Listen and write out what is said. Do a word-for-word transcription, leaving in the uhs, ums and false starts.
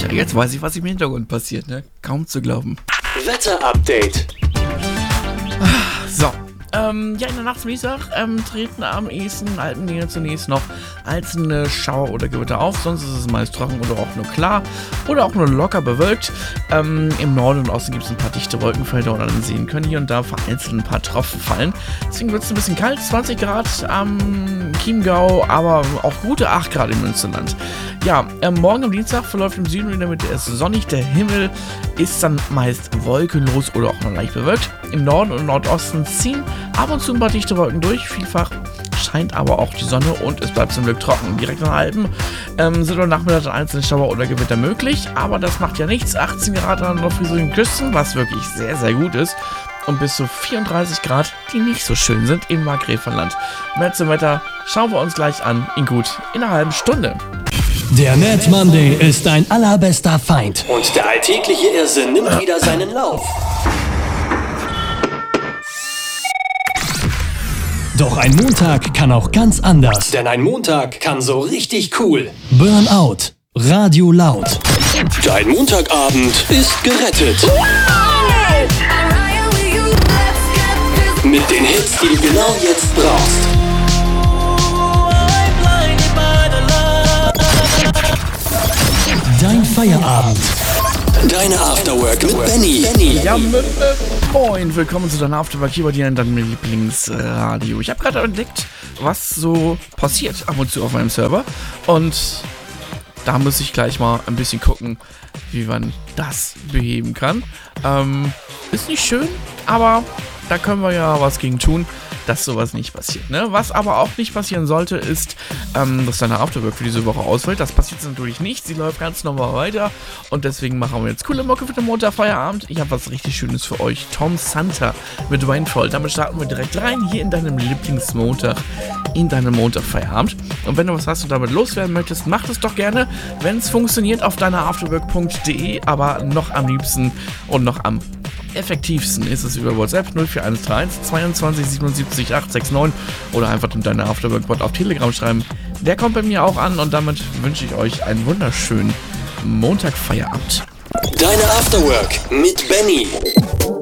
Alter, jetzt weiß ich, was im Hintergrund passiert, ne? Kaum zu glauben. Wetter-Update. So, ähm, ja, in der Nacht zum Dienstag ähm, treten am ehesten Alpennähe zunächst noch einzelne Schauer oder Gewitter auf. Sonst ist es meist trocken oder auch nur klar oder auch nur locker bewölkt. Ähm, Im Norden und Osten gibt es ein paar dichte Wolkenfelder und an den Seen können hier und da vereinzelt ein paar Tropfen fallen. Deswegen wird es ein bisschen kalt, zwanzig Grad am Chiemgau, aber auch gute acht Grad im Münsterland. Ja, ähm, morgen am Dienstag verläuft im Süden in der Mitte erst sonnig. Der Himmel ist dann meist wolkenlos oder auch noch leicht bewölkt. Im Norden und Nordosten ziehen ab und zu ein paar dichte Wolken durch. Vielfach scheint aber auch die Sonne und es bleibt zum Glück trocken. Direkt an den Alpen ähm, sind am Nachmittag dann einzelne Schauer oder Gewitter möglich, aber das macht ja nichts. achtzehn Grad an den nordfriesischen Küsten, was wirklich sehr, sehr gut ist. Und bis zu vierunddreißig Grad, die nicht so schön sind im Markgräflerland. Mehr zum Wetter schauen wir uns gleich an in gut in einer halben Stunde. Der Mad Monday ist dein allerbester Feind. Und der alltägliche Irrsinn nimmt wieder seinen Lauf. Doch ein Montag kann auch ganz anders. Denn ein Montag kann so richtig cool. Burnout. Radio laut. Dein Montagabend ist gerettet. Mit den Hits, die du genau jetzt brauchst. Dein Feierabend. Deine Afterwork mit Benny. Benny. Ja, m- m- moin, willkommen zu deiner Afterwork hier bei dir in deinem Lieblingsradio. Ich habe gerade entdeckt, was so passiert ab und zu auf meinem Server und da muss ich gleich mal ein bisschen gucken, wie man das beheben kann. Ähm, ist nicht schön, aber da können wir ja was gegen tun, dass sowas nicht passiert, ne? Was aber auch nicht passieren sollte, ist, ähm, dass deine Afterwork für diese Woche ausfällt. Das passiert natürlich nicht. Sie läuft ganz normal weiter und deswegen machen wir jetzt coole Mucke für den Montagfeierabend. Ich habe was richtig Schönes für euch. Tom Santa mit Rainfall. Damit starten wir direkt rein hier in deinem Lieblingsmontag, in deinem Montagfeierabend. Und wenn du was hast und damit loswerden möchtest, mach das doch gerne, wenn es funktioniert, auf deiner afterwork punkt de, aber noch am liebsten und noch am effektivsten ist es über WhatsApp null vier eins drei eins zweiundzwanzig siebenundsiebzig acht sechs neun oder einfach in deine Afterwork-Bot auf Telegram schreiben. Der kommt bei mir auch an und damit wünsche ich euch einen wunderschönen Montagfeierabend. Deine Afterwork mit Benny.